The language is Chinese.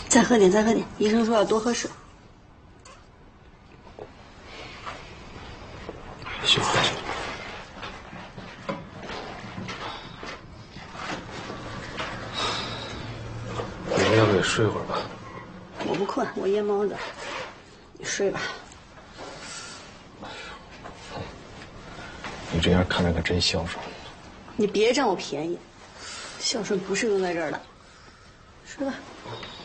再喝点，再喝点。医生说要多喝水。 行。你们要不也睡会儿吧？ 我不困，我夜猫子。你睡吧。 你这样看着可真孝顺。 你别占我便宜，孝顺不是用在这儿的。睡吧。